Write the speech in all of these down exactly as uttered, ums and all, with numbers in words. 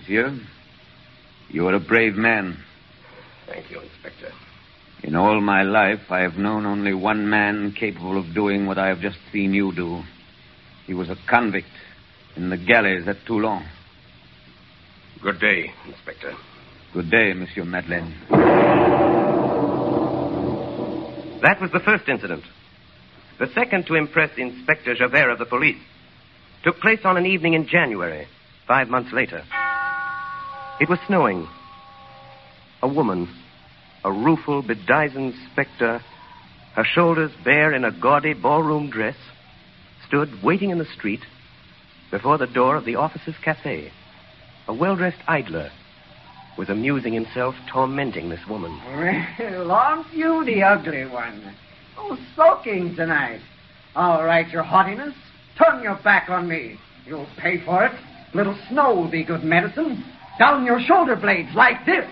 Monsieur, you are a brave man. Thank you, Inspector. In all my life, I have known only one man capable of doing what I have just seen you do. He was a convict in the galleys at Toulon. Good day, Inspector. Good day, Monsieur Madeleine. That was the first incident. The second to impress Inspector Javert of the police took place on an evening in January, five months later. It was snowing. A woman, a rueful, bedizened spectre, her shoulders bare in a gaudy ballroom dress, stood waiting in the street before the door of the officers' cafe. A well-dressed idler was amusing himself tormenting this woman. Well, aren't you the ugly one? Oh, sulking tonight. All right, your haughtiness. Turn your back on me. You'll pay for it. Little snow will be good medicine. Down your shoulder blades like this.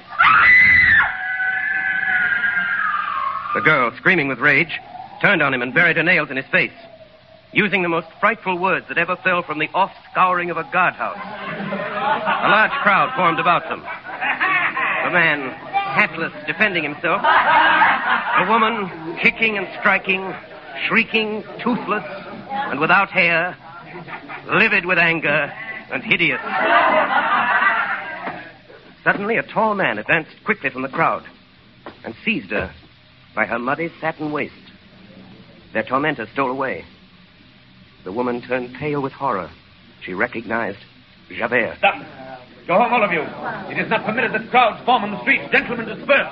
The girl, screaming with rage, turned on him and buried her nails in his face, using the most frightful words that ever fell from the off-scouring of a guardhouse. A large crowd formed about them. The man, hatless, defending himself. The woman, kicking and striking, shrieking, toothless, and without hair, livid with anger and hideous. Suddenly, a tall man advanced quickly from the crowd and seized her by her muddy satin waist. Their tormentor stole away. The woman turned pale with horror. She recognized Javert. Stop. Go home, all of you. It is not permitted that crowds form on the streets. Gentlemen, disperse.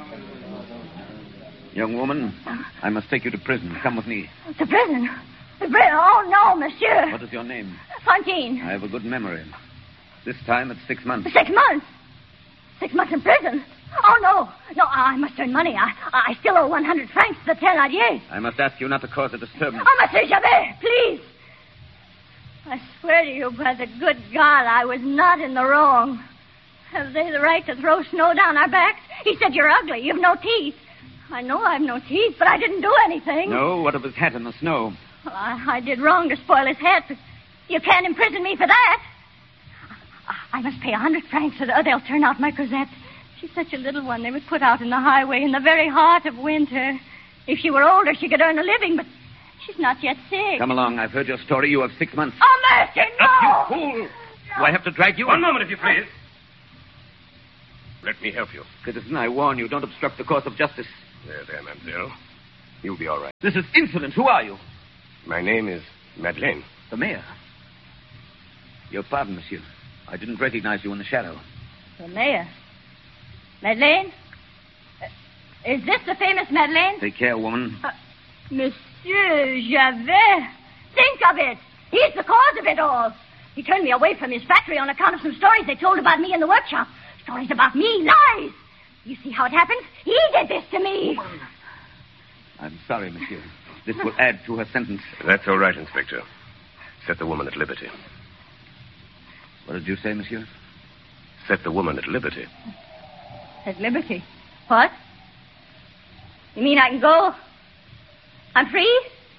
Young woman, I must take you to prison. Come with me. To prison? To prison? Oh, no, monsieur. What is your name? Fantine. I have a good memory. This time it's six months. Six months? Six months in prison? Oh, no. No, I must earn money. I, I still owe one hundred francs to the Thénardier. I must ask you not to cause a disturbance. Oh, Monsieur Javert, please. I swear to you by the good God, I was not in the wrong. Have they the right to throw snow down our backs? He said you're ugly. You've no teeth. I know I've no teeth, but I didn't do anything. No? What of his hat in the snow? Well, I, I did wrong to spoil his hat, but you can't imprison me for that. I, I must pay a hundred francs or they'll turn out my Cosette. She's such a little one they would put out in the highway in the very heart of winter. If she were older, she could earn a living, but she's not yet sick. Come along. I've heard your story. You have six months. Oh, mercy, Get no! up, you fool! Do I have to drag you? One moment, if you please. Let me help you. Citizen, I warn you, don't obstruct the course of justice. There, there, mademoiselle. You'll be all right. This is insolent. Who are you? My name is Madeleine. The mayor. Your pardon, monsieur. I didn't recognize you in the shadow. The mayor? Madeleine? Uh, is this the famous Madeleine? Take care, woman. Uh, Monsieur Javert. Think of it. He's the cause of it all. He turned me away from his factory on account of some stories they told about me in the workshop. Stories about me. Lies. You see how it happened? He did this to me. I'm sorry, monsieur. This will add to her sentence. That's all right, Inspector. Set the woman at liberty. What did you say, monsieur? Set the woman at liberty. At liberty? What? You mean I can go? I'm free?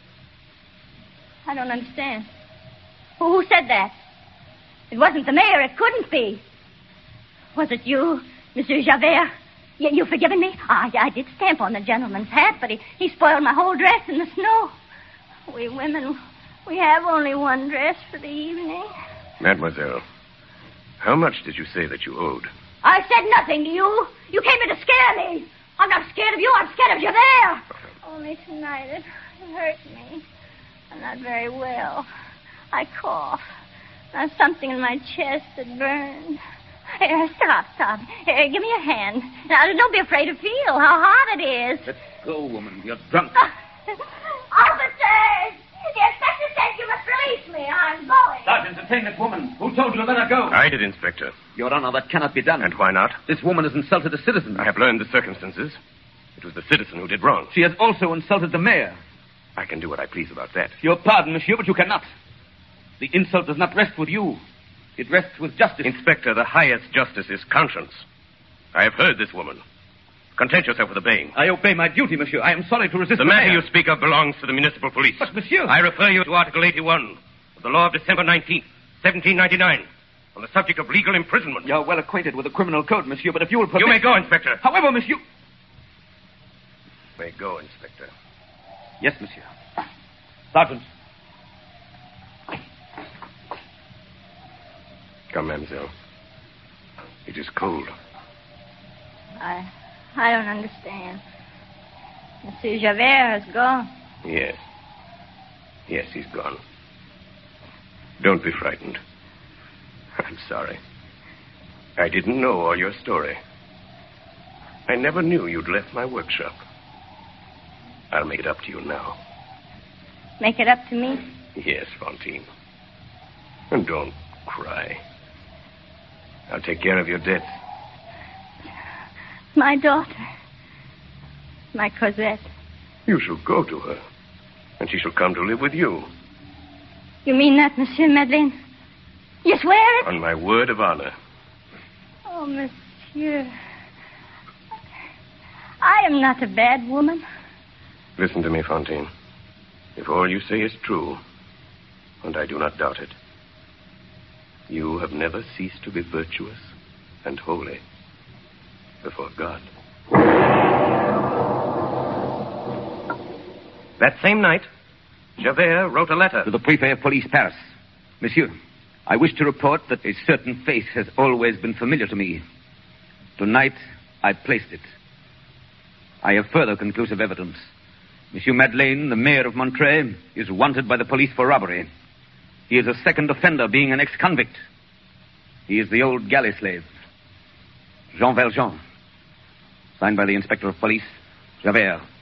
I don't understand. Who, who said that? It wasn't the mayor. It couldn't be. Was it you, Monsieur Javert? You, you forgiven me? I, I did stamp on the gentleman's hat, but he, he spoiled my whole dress in the snow. We women, we have only one dress for the evening. Mademoiselle, how much did you say that you owed? I said nothing to you. You came here to scare me. I'm not scared of you. I'm scared of Javert. Only tonight it hurt me. I'm not very well. I cough. There's something in my chest that burns. Here, stop, stop. Here, give me a hand. Now, don't be afraid to feel how hot it is. Let's go, woman. You're drunk. Officers! The inspector says you must release me. I'm going. Sergeant, detain that woman. Who told you to let her go? I did, Inspector. Your Honor, that cannot be done. And why not? This woman has insulted a citizen. I have learned the circumstances. It was the citizen who did wrong. She has also insulted the mayor. I can do what I please about that. Your pardon, monsieur, but you cannot. The insult does not rest with you. It rests with justice. Inspector, the highest justice is conscience. I have heard this woman. Content yourself with obeying. I obey my duty, monsieur. I am sorry to resist the the matter mayor. you speak of belongs to the municipal police. But, monsieur... I refer you to Article eighty-one of the law of December nineteenth, seventeen ninety-nine. on the subject of legal imprisonment. You're well acquainted with the criminal code, monsieur, but if you will permit... You may go, Inspector. However, monsieur... You may go, Inspector. Yes, monsieur. Sergeant. Come, mademoiselle. It is cold. I... I don't understand. Monsieur Javert has gone. Yes. Yes, he's gone. Don't be frightened. I'm sorry. I didn't know all your story. I never knew you'd left my workshop. I'll make it up to you now. Make it up to me? Yes, Fantine. And don't cry. I'll take care of your debts. My daughter. My Cosette. You shall go to her, and she shall come to live with you. You mean that, Monsieur Madeleine? You swear it? On my word of honor. Oh, monsieur. I am not a bad woman. Listen to me, Fantine. If all you say is true, and I do not doubt it, you have never ceased to be virtuous and holy before God. That same night, Javert wrote a letter To the Prefect of Police, Paris. Monsieur, I wish to report that a certain face has always been familiar to me. Tonight, I placed it. I have further conclusive evidence. Monsieur Madeleine, the mayor of Montreuil, is wanted by the police for robbery. He is a second offender, being an ex-convict. He is the old galley slave, Jean Valjean. Signed by the inspector of police, Javert.